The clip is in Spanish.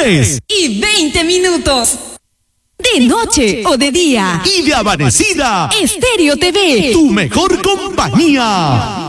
3:20. De noche o de día. Y de amanecida. Estéreo TV. Tu mejor compañía.